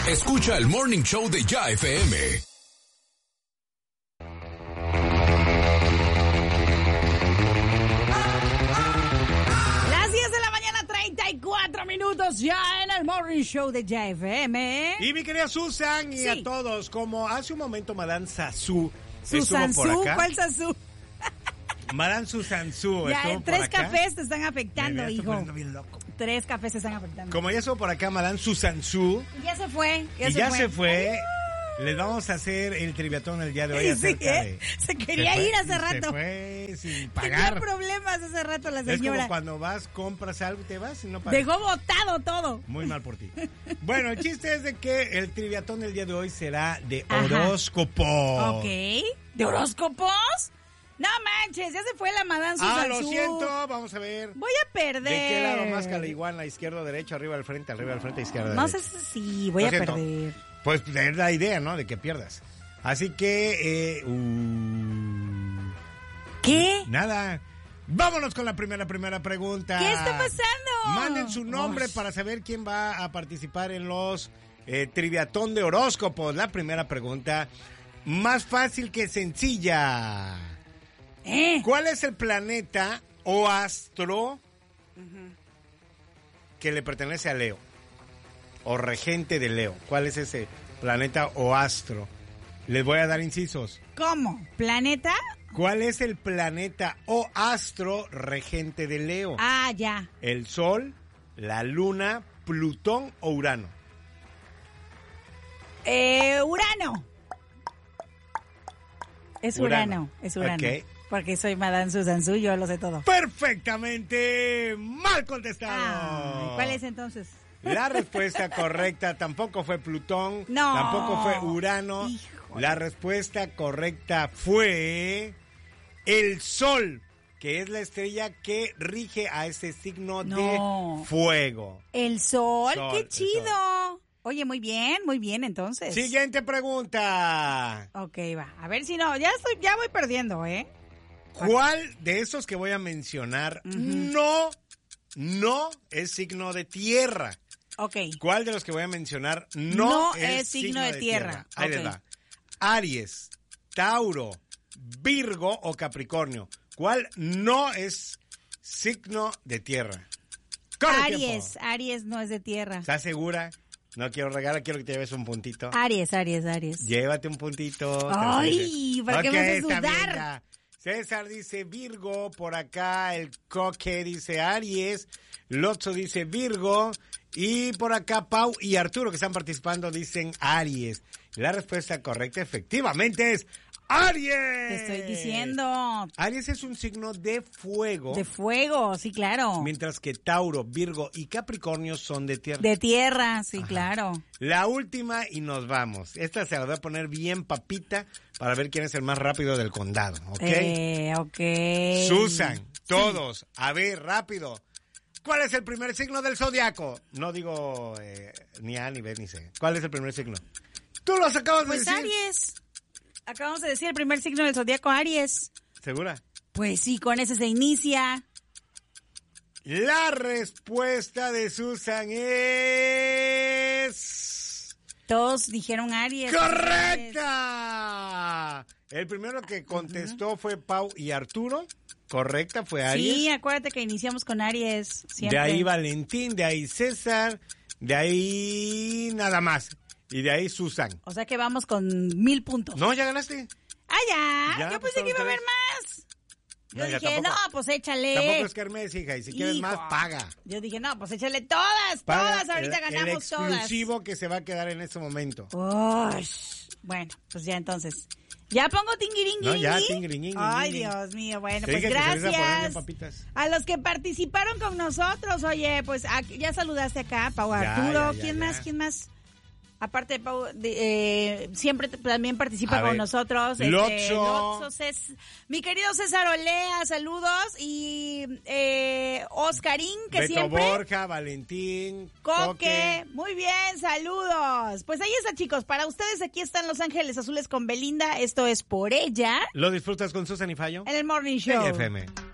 Escucha el Morning Show de Ya FM. Las 10 de la mañana, 34 minutos ya en el Morning Show de Ya FM. Y mi querida Susan y Sí. a todos, como hace un momento Madame Sassou Susan estuvo por Su, acá. ¿cuál Sasu? Madame Susan Su Ya, estuvo por 3 acá. cafés te están afectando, Me estoy hijo. poniendo bien loco. 3 cafés te están afectando. Como ya estuvo por acá Madame Susan Su Y ya se fue. y ya se fue, les vamos a hacer el triviatón el día de hoy Sí, acerca de... Se quería Se fue, ir hace Se rato. fue sin Tenía pagar. problemas hace rato la Es como señora. cuando vas, compras algo y te vas y no pagas. Dejó botado todo. Muy mal por ti. Bueno, el chiste es de que el triviatón del día de hoy será de Ajá. horóscopos. Ok. ¿De horóscopos? No manches, ya se fue la Madame Susan Lo Su. siento, vamos a ver. Voy a perder. ¿De qué lado más calaiguana? ¿Izquierdo, derecho, arriba, al frente, izquierda, No derecha? sé si voy Lo a siento. perder. Pues es la idea, ¿no? De que pierdas. Así que, ¿Qué? nada. Vámonos con la primera pregunta. ¿Qué está pasando? Manden su nombre Uy. para saber quién va a participar en los triviatón de horóscopos. La primera pregunta, más fácil que sencilla. ¿Cuál es el planeta o astro que le pertenece a Leo? O regente de Leo. ¿Cuál es ese planeta o astro? Les voy a dar incisos. ¿Cómo? ¿Planeta? ¿Cuál es el planeta o astro regente de Leo? Ah, ya. ¿El Sol, la Luna, Plutón o Urano? Urano. Es Urano. Ok. Porque soy Madame Susan Su, yo lo sé todo. Perfectamente mal contestado. Ay, ¿cuál es entonces? La respuesta correcta tampoco fue Plutón, No. tampoco fue Urano. Híjole. La respuesta correcta fue el Sol, que es la estrella que rige a este signo No. de fuego. El sol, Sol, qué el chido. sol. Oye, muy bien entonces. Siguiente pregunta. Ok, va. A ver si no, ya voy perdiendo, ¿eh? ¿Cuál de esos que voy a mencionar no es signo de tierra? Ok. ¿Cuál de los que voy a mencionar No no es signo de tierra? Ahí Ok. les va. Aries, Tauro, Virgo o Capricornio. ¿Cuál no es signo de tierra? ¡Corre tiempo! Aries no es de tierra. ¿Estás segura? No quiero regalar, quiero que te lleves un puntito. Aries. Llévate un puntito. Ay, ¿para qué me haces está bien, dudar? ya. César dice Virgo, por acá el Coque dice Aries, Lotso dice Virgo y por acá Pau y Arturo que están participando dicen Aries. La respuesta correcta efectivamente es Aries. Te estoy diciendo. Aries es un signo de fuego. De fuego, sí, claro. Mientras que Tauro, Virgo y Capricornio son de tierra. De tierra, sí, claro. La última y nos vamos. Esta se la voy a poner bien papita para ver quién es el más rápido del condado, ¿ok? Ok. Susan, todos, a ver, rápido. ¿Cuál es el primer signo del zodiaco? No digo ni A, ni B, ni C. ¿Cuál es el primer signo? Tú lo acabas de Pues decir. Aries. Acabamos de decir el primer signo del zodiaco, Aries. ¿Segura? Pues sí, con ese se inicia. La respuesta de Susan es... Todos dijeron Aries. ¡Correcta! El primero que contestó fue Pau y Arturo. Correcta, fue Aries. Sí, acuérdate que iniciamos con Aries siempre. De ahí Valentín, de ahí César, de ahí nada más. Y de ahí Susan. O sea que vamos con 1000 puntos. No, ya ganaste. Ah, ya. Ya, Yo pues, pensé que iba a todos haber más. Yo Venga, dije, tampoco- no, pues échale. Tampoco es Kermés, hija. Y si quieres Hijo. más, paga. Yo dije, no, pues échale todas, Paga todas. Ahorita el ganamos todas. exclusivo que se va a quedar en este momento. Uy, bueno, pues ya entonces. ¿Ya pongo tingiringui? No, ya, tingiringui. Ay, Dios mío, bueno, Te pues dije que se les iba a poner bien gracias papitas. a los que participaron con nosotros. Oye, pues ya saludaste acá, Pau Ya, Arturo. ya, ¿Quién ya. más? ¿Quién más? Aparte de Pau, siempre también participa A con ver, nosotros. Lotso. Mi querido César Olea, saludos. Y Oscarín, que Beto siempre... Borja, Valentín, Coque, muy bien, saludos. Pues ahí está, chicos, para ustedes aquí están Los Ángeles Azules con Belinda, esto es Por Ella, ¿Lo disfrutas con Susan y Fallo? en el Morning Show. FM.